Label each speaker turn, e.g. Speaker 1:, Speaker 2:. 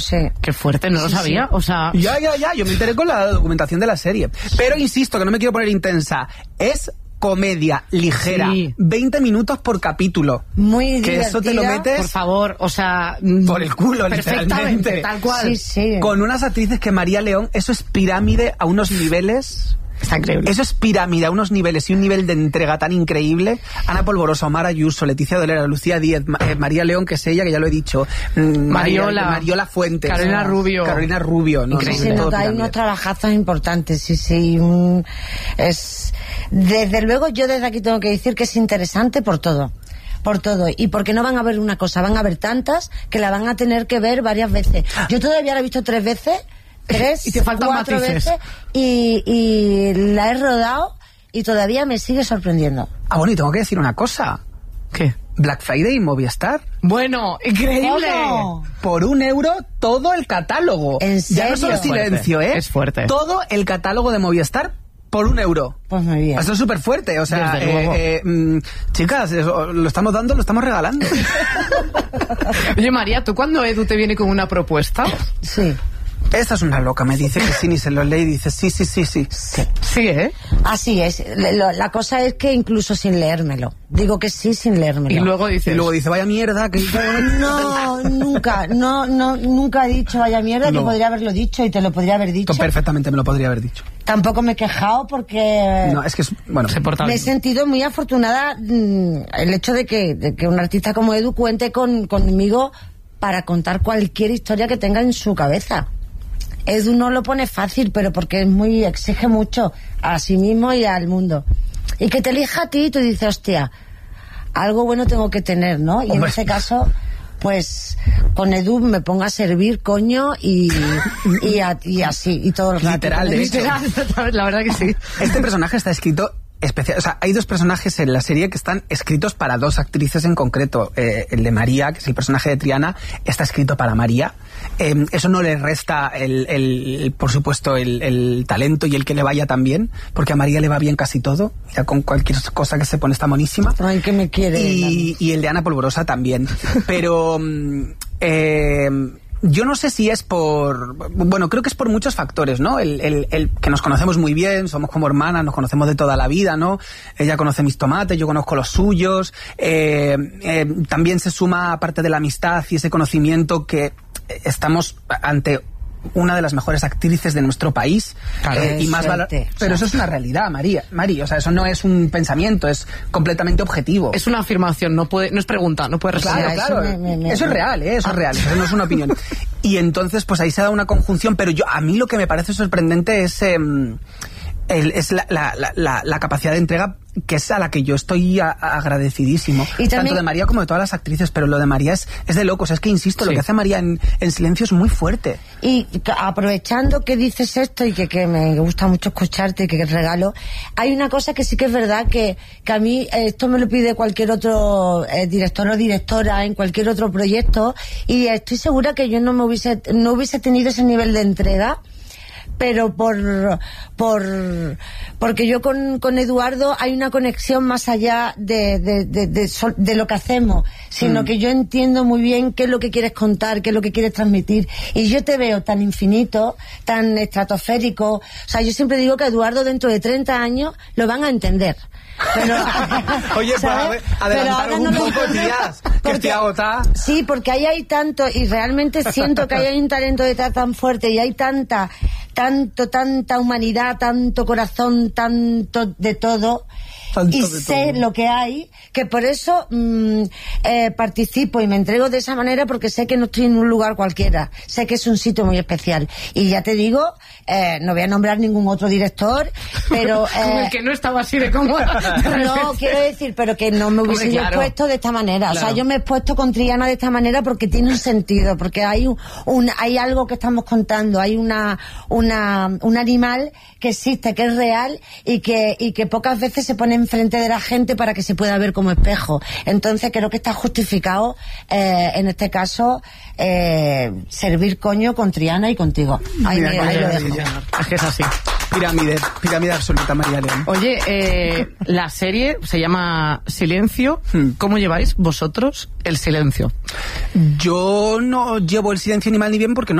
Speaker 1: sí.
Speaker 2: Qué fuerte, no lo sabía,
Speaker 3: sí.
Speaker 2: O sea...
Speaker 3: Ya, yo me enteré con la documentación de la serie. Pero insisto, que no me quiero poner intensa. Es comedia ligera,
Speaker 2: sí.
Speaker 3: 20 minutos por capítulo.
Speaker 1: Muy
Speaker 3: que
Speaker 1: divertida.
Speaker 3: Eso te lo metes...
Speaker 2: Por favor, o sea...
Speaker 3: por el culo,
Speaker 2: perfectamente,
Speaker 3: literalmente.
Speaker 2: tal cual.
Speaker 1: Sí.
Speaker 3: Con unas actrices que María León, eso es pirámide a unos niveles...
Speaker 2: Está increíble.
Speaker 3: Eso es pirámide a unos niveles y un nivel de entrega tan increíble. Ana Polvorosa, Omar Ayuso, Leticia Dolera, Lucía Díez, María León, que es ella, que ya lo he dicho, Mariola Fuentes,
Speaker 2: Carolina Rubio.
Speaker 3: No,
Speaker 1: Sí, hay unos trabajazos importantes, sí. Desde luego, yo desde aquí tengo que decir que es interesante por todo. Y porque no van a ver una cosa, van a ver tantas que la van a tener que ver varias veces. Yo todavía la he visto 3 veces.
Speaker 2: Y te faltan
Speaker 1: 4
Speaker 2: matices.
Speaker 1: veces y la he rodado y todavía me sigue sorprendiendo.
Speaker 3: Bueno, y tengo que decir una cosa.
Speaker 2: ¿Qué?
Speaker 3: Black Friday y Movistar.
Speaker 2: Bueno, increíble.
Speaker 1: ¿Cómo?
Speaker 3: Por €1 todo el catálogo.
Speaker 1: ¿En serio?
Speaker 3: Ya no solo Silencio,
Speaker 2: Es fuerte.
Speaker 3: Todo el catálogo de Movistar por €1.
Speaker 1: Pues muy bien.
Speaker 3: Eso es súper fuerte, o sea,
Speaker 2: Desde luego.
Speaker 3: chicas, lo estamos dando, lo estamos regalando.
Speaker 2: Oye, María, ¿tú cuando Edu te viene con una propuesta?
Speaker 1: Sí.
Speaker 3: Esta es una loca, me dice que sí, ni se lo lee y dice sí.
Speaker 2: Sí, ¿eh?
Speaker 1: Así es. La cosa es que incluso sin leérmelo. Digo que sí sin leérmelo.
Speaker 2: Y luego dices...
Speaker 3: Y luego dice, vaya mierda, que...
Speaker 1: No, nunca he dicho vaya mierda,
Speaker 3: No.
Speaker 1: que podría haberlo dicho y te lo podría haber dicho.
Speaker 3: Perfectamente me lo podría haber dicho.
Speaker 1: Tampoco me he quejado porque...
Speaker 3: No, es que es... Bueno,
Speaker 2: Se porta
Speaker 1: me he
Speaker 2: bien.
Speaker 1: sentido muy afortunada el hecho de que un artista como Edu cuente conmigo para contar cualquier historia que tenga en su cabeza. Edu no lo pone fácil, pero porque exige mucho a sí mismo y al mundo. Y que te elija a ti y tú dices, hostia, algo bueno tengo que tener, ¿no? Y en ese caso, pues con Edu me pongo a servir, coño, y así, y todo el rato.
Speaker 3: Literal, de hecho.
Speaker 2: La verdad que sí.
Speaker 3: Este personaje está escrito especial, o sea, hay 2 personajes en la serie que están escritos para 2 actrices en concreto. El de María, que es el personaje de Triana, está escrito para María. Eso no le resta por supuesto, el talento y el que le vaya tan bien, porque a María le va bien casi todo. Ya con cualquier cosa que se pone está monísima.
Speaker 1: Ay, que me quiere.
Speaker 3: Y el de Ana Polvorosa también. Pero yo no sé si es bueno, creo que es por muchos factores, ¿no? El que nos conocemos muy bien, somos como hermanas, nos conocemos de toda la vida, ¿no? Ella conoce mis tomates, yo conozco los suyos. También se suma, aparte de la amistad y ese conocimiento, que estamos ante una de las mejores actrices de nuestro país.
Speaker 2: Claro,
Speaker 3: y más pero eso es una realidad, María, o sea, eso no es un pensamiento, es completamente objetivo.
Speaker 2: Es una afirmación, no es pregunta, no puede responder.
Speaker 3: Claro. Eso es real, eso es real, eso no es una opinión. Y entonces, pues ahí se da una conjunción, pero a mí lo que me parece sorprendente es la capacidad de entrega, que es a la que yo estoy agradecidísimo, y también, tanto de María como de todas las actrices. Pero lo de María es de locos. Es que insisto, lo que hace María en Silencio es muy fuerte.
Speaker 1: Y aprovechando que dices esto y que me gusta mucho escucharte y que regalo, hay una cosa que sí que es verdad, que a mí esto me lo pide cualquier otro director o directora en cualquier otro proyecto, y estoy segura que yo no hubiese tenido ese nivel de entrega, pero porque yo con Eduardo hay una conexión más allá de lo que hacemos, sino que yo entiendo muy bien qué es lo que quieres contar, qué es lo que quieres transmitir, y yo te veo tan infinito, tan estratosférico. O sea, yo siempre digo que Eduardo dentro de 30 años lo van a entender. Pero,
Speaker 3: oye, pues adelantaros un poco, tías, que estoy agotada.
Speaker 1: Sí, porque ahí hay tanto, y realmente siento que ahí hay un talento detrás tan fuerte, y hay tanta humanidad, tanto corazón, tanto de todo, y sé lo que hay, que por eso participo y me entrego de esa manera, porque sé que no estoy en un lugar cualquiera, sé que es un sitio muy especial. Y ya te digo, no voy a nombrar ningún otro director, pero
Speaker 2: como el que no estaba así de cómodo.
Speaker 1: No, quiero decir, pero que no me hubiese yo expuesto de esta manera. Claro. O sea, yo me he expuesto con Triana de esta manera porque tiene un sentido, porque hay hay algo que estamos contando, hay un animal que existe, que es real, y que pocas veces se pone enfrente de la gente para que se pueda ver como espejo. Entonces creo que está justificado, en este caso, servir coño con Triana y contigo. Ahí lo dejo.
Speaker 2: Es que es así.
Speaker 3: Pirámide absoluta, María León.
Speaker 2: Oye, la serie se llama Silencio. ¿Cómo lleváis vosotros el silencio?
Speaker 3: Yo no llevo el silencio ni mal ni bien, porque no